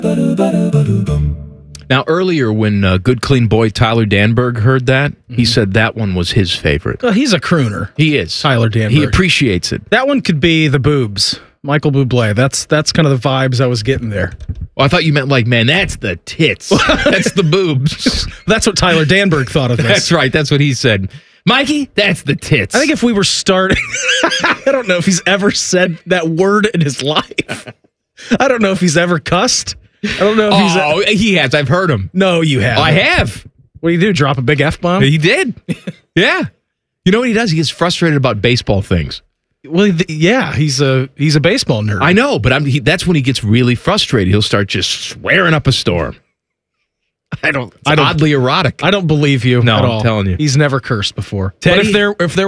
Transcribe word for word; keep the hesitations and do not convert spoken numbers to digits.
Now, earlier when uh, good clean boy Tyler Danberg heard that, mm-hmm. he said that one was his favorite. Well, he's a crooner. He is. Tyler Danberg. He appreciates it. That one could be the boobs. Michael Bublé. That's that's kind of the vibes I was getting there. Well, I thought you meant like, man, that's the tits. That's the boobs. That's what Tyler Danberg thought of this. That's right. That's what he said. Mikey, that's the tits. I think if we were starting, I don't know if he's ever said that word in his life. I don't know if he's ever cussed. I don't know if he's. Oh, a- he has. I've heard him. No, you have. Oh, I have. What do you do? Drop a big F-bomb? He did. Yeah. You know what he does? He gets frustrated about baseball things. Well, yeah, he's a he's a baseball nerd. I know, but I'm. He, that's when he gets really frustrated. He'll start just swearing up a storm. I don't. It's I don't. Oddly erotic. I don't believe you. No, at I'm all. telling you, he's never cursed before. Teddy, but if there if there